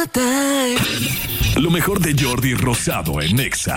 Lo mejor de Jordi Rosado en Nexa.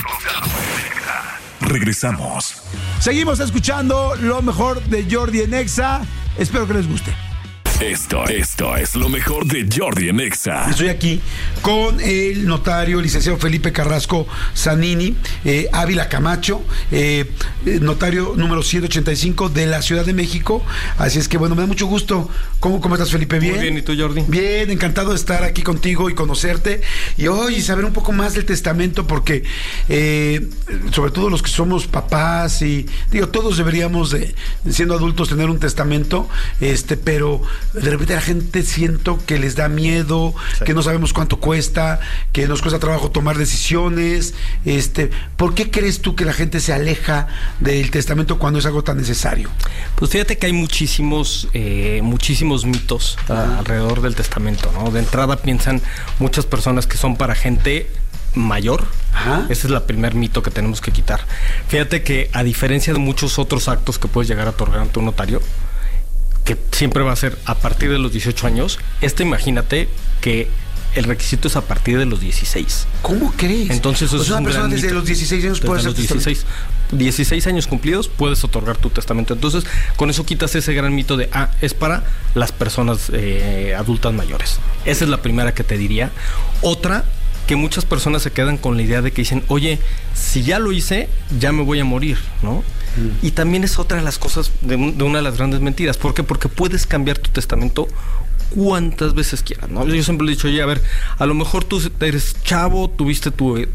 Regresamos. Seguimos escuchando lo mejor de Jordi en Nexa. Espero que les guste. Esto es lo mejor de Jordi en Nexa. Estoy aquí con el notario, licenciado Felipe Carrasco Zanini, Ávila Camacho, notario número 185 de la Ciudad de México. Así es que, bueno, me da mucho gusto. ¿Cómo estás, Felipe? ¿Bien? Muy bien, ¿y tú, Jordi? Bien, encantado de estar aquí contigo y conocerte. Y hoy saber un poco más del testamento, porque sobre todo los que somos papás y, todos deberíamos, siendo adultos, tener un testamento, pero de repente la gente siento que les da miedo, sí, que no sabemos cuánto cuesta, que nos cuesta trabajo tomar decisiones. ¿Por qué crees tú que la gente se aleja del testamento cuando es algo tan necesario? Pues fíjate que hay muchísimos mitos alrededor del testamento, ¿no? De entrada piensan muchas personas que son para gente mayor. Ajá. Ese es el primer mito que tenemos que quitar. Fíjate que, a diferencia de muchos otros actos que puedes llegar a otorgar ante un notario, que siempre va a ser a partir de los 18 años, imagínate que el requisito es a partir de los 16. ¿Cómo crees? Entonces, pues una persona desde los 16 años puede ser 16 años cumplidos puedes otorgar tu testamento. Entonces, con eso quitas ese gran mito de es para las personas adultas mayores. Esa es la primera que te diría. Otra, que muchas personas se quedan con la idea de que dicen, oye, si ya lo hice, ya me voy a morir, ¿no? Y también es otra de las cosas, de una de las grandes mentiras. ¿Por qué? Porque puedes cambiar tu testamento cuantas veces quieras, ¿no? Yo siempre le he dicho, oye, a ver, a lo mejor tú eres chavo, tuviste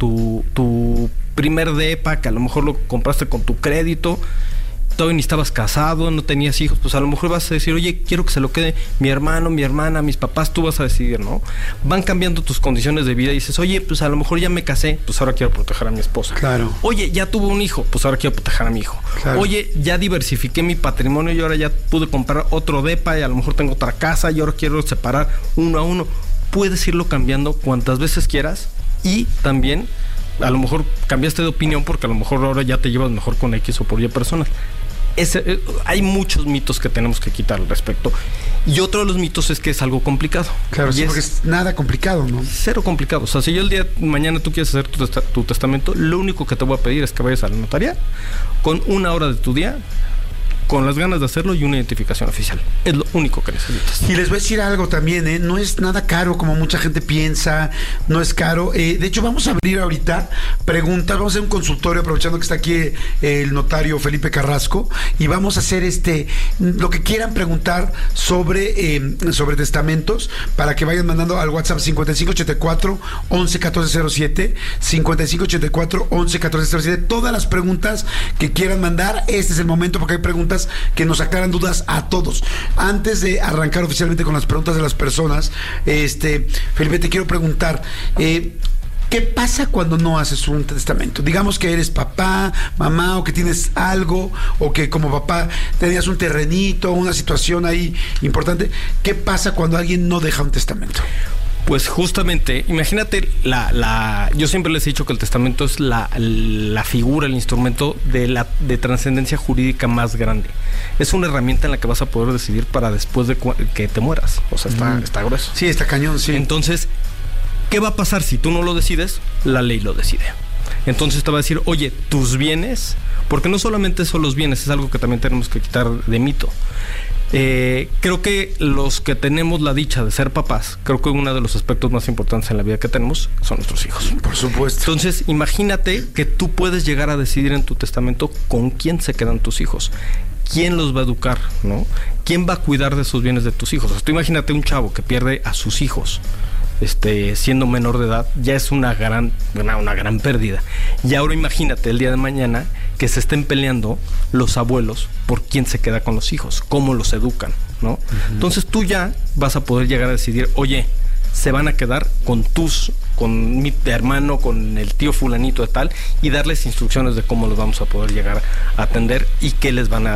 tu primer depa, que a lo mejor lo compraste con tu crédito, todavía ni estabas casado, no tenías hijos, pues a lo mejor vas a decir, oye, quiero que se lo quede mi hermano, mi hermana, mis papás, tú vas a decidir, ¿no? Van cambiando tus condiciones de vida y dices, oye, pues a lo mejor ya me casé, pues ahora quiero proteger a mi esposa. Claro. Oye, ya tuve un hijo, pues ahora quiero proteger a mi hijo. Claro. Oye, ya diversifiqué mi patrimonio y ahora ya pude comprar otro depa y a lo mejor tengo otra casa y ahora quiero separar uno a uno. Puedes irlo cambiando cuantas veces quieras y también a lo mejor cambiaste de opinión porque a lo mejor ahora ya te llevas mejor con X o por Y personas. Hay muchos mitos que tenemos que quitar al respecto. Y otro de los mitos es que es algo complicado. Claro, sí, porque es nada complicado, ¿no? Cero complicado. O sea, si yo el día mañana tú quieres hacer tu testamento, lo único que te voy a pedir es que vayas a la notaría con 1 hora de tu día, con las ganas de hacerlo y una identificación oficial. Es lo único que necesitas. Y les voy a decir algo también, no es nada caro como mucha gente piensa, no es caro. De hecho, vamos a abrir ahorita preguntas, vamos a hacer un consultorio aprovechando que está aquí el notario Felipe Carrasco y vamos a hacer lo que quieran preguntar sobre testamentos para que vayan mandando al WhatsApp 5584 111407, 5584 111407, todas las preguntas que quieran mandar. Este es el momento porque hay preguntas que nos aclaran dudas a todos. Antes de arrancar oficialmente con las preguntas de las personas, Felipe, te quiero preguntar, ¿qué pasa cuando no haces un testamento? Digamos que eres papá, mamá, o que tienes algo, o que como papá tenías un terrenito, una situación ahí importante. ¿Qué pasa cuando alguien no deja un testamento? Pues justamente, imagínate, yo siempre les he dicho que el testamento es la figura, el instrumento de trascendencia jurídica más grande. Es una herramienta en la que vas a poder decidir para después de que te mueras. O sea, está grueso. Sí, está cañón, sí. Entonces, ¿qué va a pasar si tú no lo decides? La ley lo decide. Entonces te va a decir, oye, tus bienes, porque no solamente son los bienes, es algo que también tenemos que quitar de mito. Creo que los que tenemos la dicha de ser papás, creo que uno de los aspectos más importantes en la vida que tenemos son nuestros hijos. Por supuesto. Entonces, imagínate que tú puedes llegar a decidir en tu testamento con quién se quedan tus hijos, quién los va a educar, ¿no? ¿Quién va a cuidar de esos bienes de tus hijos? O sea, tú imagínate un chavo que pierde a sus hijos siendo menor de edad, ya es una gran pérdida. Y ahora imagínate el día de mañana que se estén peleando los abuelos por quién se queda con los hijos, cómo los educan, ¿no? Uh-huh. Entonces tú ya vas a poder llegar a decidir, oye, se van a quedar con mi hermano, con el tío fulanito de tal, y darles instrucciones de cómo los vamos a poder llegar a atender y qué les van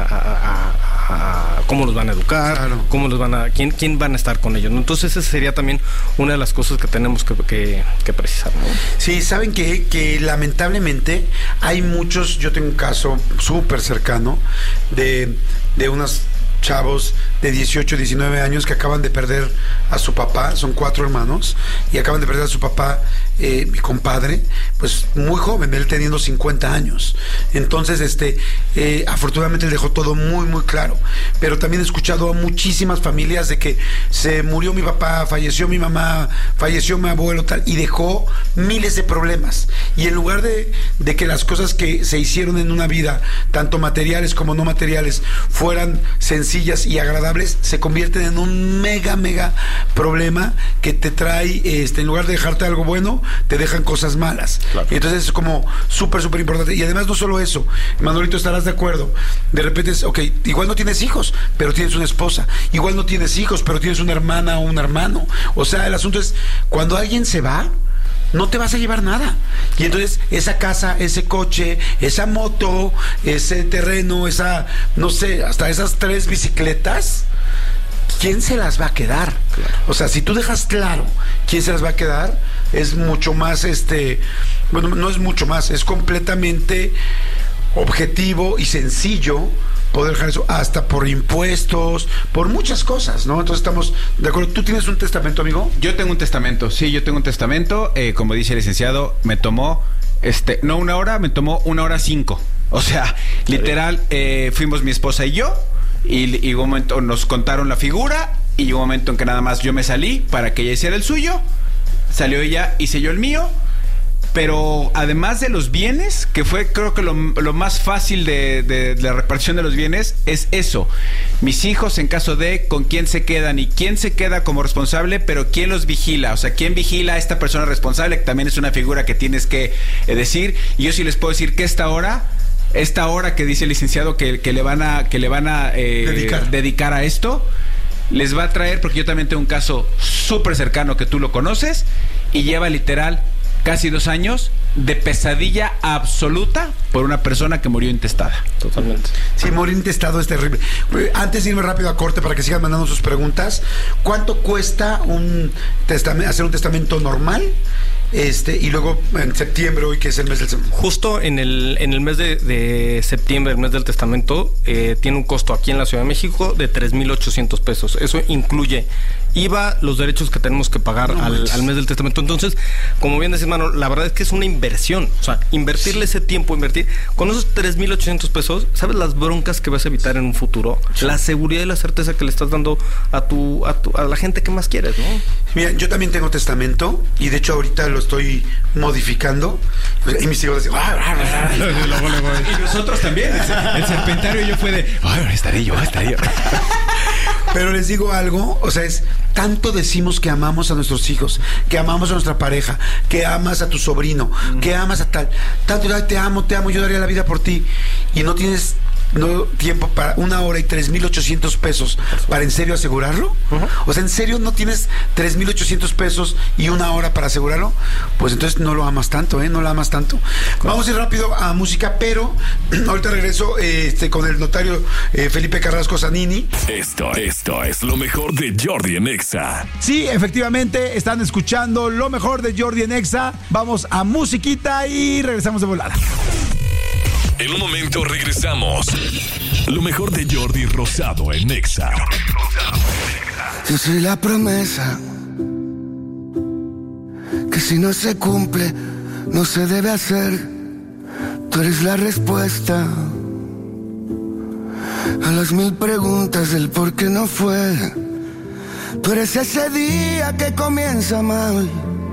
cómo los van a educar, claro, cómo los quién van a estar con ellos, ¿no? Entonces esa sería también una de las cosas que tenemos que precisar, ¿no? Sí, saben que lamentablemente hay muchos, yo tengo un caso súper cercano de unos chavos de 18, 19 años que acaban de perder a su papá, son 4 hermanos, y acaban de perder a su papá, mi compadre, pues muy joven, él teniendo 50 años. Entonces, afortunadamente él dejó todo muy, muy claro. Pero también he escuchado a muchísimas familias de que se murió mi papá, falleció mi mamá, falleció mi abuelo, tal, y dejó miles de problemas. Y en lugar de que las cosas que se hicieron en una vida, tanto materiales como no materiales, fueran sencillas y agradables, se convierten en un mega problema que te trae, en lugar de dejarte algo bueno, te dejan cosas malas. Claro. Y entonces es como súper importante. Y además no solo eso, Manolito, estarás de acuerdo. De repente es, ok, igual no tienes hijos, pero tienes una esposa. Igual no tienes hijos, pero tienes una hermana o un hermano. O sea, el asunto es, cuando alguien se va, no te vas a llevar nada. Y entonces esa casa, ese coche, esa moto, ese terreno, no sé, hasta esas 3 bicicletas, ¿quién se las va a quedar? Claro. O sea, si tú dejas claro quién se las va a quedar, es mucho más, bueno, no es mucho más, es completamente objetivo y sencillo poder dejar eso, hasta por impuestos, por muchas cosas, ¿no? Entonces estamos de acuerdo. ¿Tú tienes un testamento, amigo? Yo tengo un testamento, sí, yo tengo un testamento. Como dice el licenciado, me tomó, no 1 hora, me tomó 1 hora 5. O sea, literal, fuimos mi esposa y yo, y un momento nos contaron la figura, y un momento en que nada más yo me salí para que ella hiciera el suyo, salió ella, hice yo el mío. Pero además de los bienes, que fue creo que lo más fácil de la repartición de los bienes, es eso. Mis hijos, en caso de con quién se quedan y quién se queda como responsable, pero quién los vigila. O sea, quién vigila a esta persona responsable, que también es una figura que tienes que decir. Y yo sí les puedo decir que esta hora que dice el licenciado que le van a dedicar a esto, les va a traer, porque yo también tengo un caso súper cercano que tú lo conoces, y lleva literal casi 2 años de pesadilla absoluta por una persona que murió intestada. Totalmente. Sí, morir intestado es terrible. Antes de irme rápido a corte para que sigan mandando sus preguntas, ¿cuánto cuesta hacer un testamento normal? Y luego en septiembre, hoy que es el mes del testamento. Justo en el mes de septiembre, el mes del testamento, tiene un costo aquí en la Ciudad de México de 3,800 pesos. Eso incluye IVA, los derechos que tenemos que pagar al mes del testamento. Entonces, como bien decís, mano, la verdad es que es una inversión. O sea, invertirle ese tiempo, con esos 3,800 pesos, ¿sabes las broncas que vas a evitar en un futuro? Sí. La seguridad y la certeza que le estás dando a la gente que más quieres, ¿no? Mira, yo también tengo testamento, y de hecho ahorita lo estoy modificando, y mis hijos dicen, y nosotros también, el serpentario, yo fue de, estaré yo. Pero les digo algo, o sea, tanto decimos que amamos a nuestros hijos, que amamos a nuestra pareja, que amas a tu sobrino, que amas a tal, tanto te amo, yo daría la vida por ti, y no tienes tiempo para 1 hora y 3,800 pesos para en serio asegurarlo. O sea, en serio no tienes 3,800 pesos y 1 hora para asegurarlo, pues entonces no lo amas tanto, no lo amas tanto. Vamos a ir rápido a música, pero ahorita regreso con el notario Felipe Carrasco Zanini. Esto es lo mejor de Jordi en Exa. Sí, efectivamente, están escuchando lo mejor de Jordi en Exa. Vamos a musiquita y regresamos de volada. En un momento regresamos. Lo mejor de Jordi Rosado en Exa. Yo soy la promesa que si no se cumple, no se debe hacer. Tú eres la respuesta a las 1000 preguntas del por qué no fue. Tú eres ese día que comienza mal